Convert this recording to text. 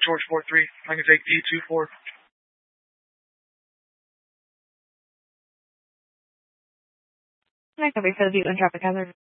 George 4-3. I can take D24. Nice, over for the view and traffic hazard.